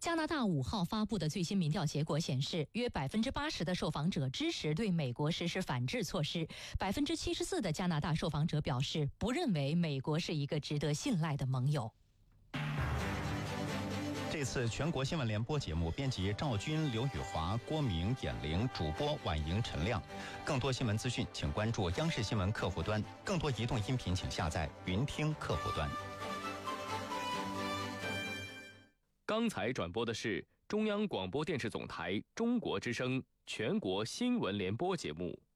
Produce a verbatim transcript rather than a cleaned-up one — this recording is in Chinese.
加拿大五号发布的最新民调结果显示，约百分之八十的受访者支持对美国实施反制措施，百分之七十四的加拿大受访者表示不认为美国是一个值得信赖的盟友。 这次全国新闻联播节目，编辑赵军、刘宇华、郭明、简玲，主播婉莹、陈亮。更多新闻资讯，请关注央视新闻客户端；更多移动音频，请下载云听客户端。 刚才转播的是中央广播电视总台中国之声全国新闻联播节目。